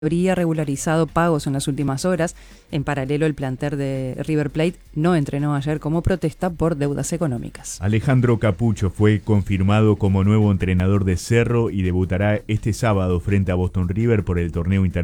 habría regularizado pagos en las últimas horas. En paralelo, el plantel de River Plate no entrenó ayer como protesta por deudas económicas. Alejandro Capucho fue confirmado como nuevo entrenador de Cerro y debutará este sábado frente a Boston River por el torneo internacional.